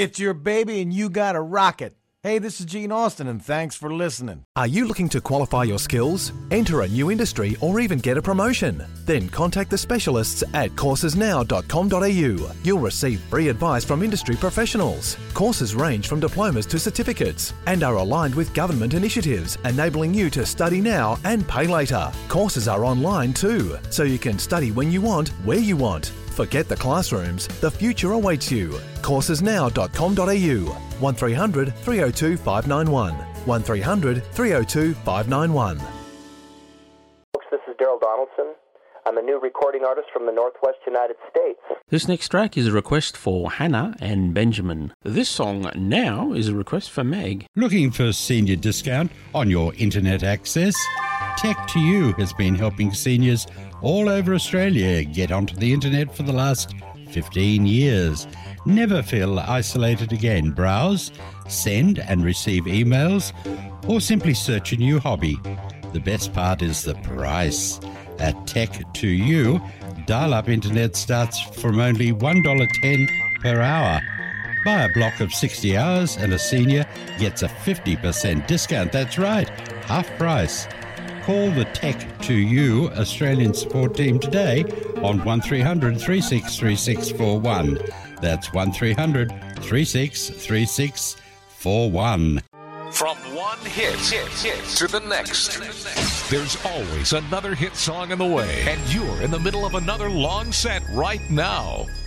It's your baby and you got to rock it. Hey, this is Gene Austin, and thanks for listening. Are you looking to qualify your skills, enter a new industry, or even get a promotion? Then contact the specialists at coursesnow.com.au. You'll receive free advice from industry professionals. Courses range from diplomas to certificates and are aligned with government initiatives, enabling you to study now and pay later. Courses are online too, so you can study when you want, where you want. Forget the classrooms. The future awaits you. Coursesnow.com.au. 1300 302 591. 1300 302 591. Folks, this is Daryl Donaldson. I'm a new recording artist from the Northwest United States. This next track is a request for Hannah and Benjamin. This song now is a request for Meg. Looking for a senior discount on your internet access? Tech2U has been helping seniors all over Australia get onto the internet for the last 15 years. Never feel isolated again. Browse, send and receive emails, or simply search a new hobby. The best part is the price. At Tech2U, dial-up internet starts from only $1.10 per hour. Buy a block of 60 hours and a senior gets a 50% discount. That's right, half price. Call the Tech2U Australian support team today on 1300 363641. That's 1300 363641. From one hit to the next, there's always another hit song in the way, and you're in the middle of another long set right now.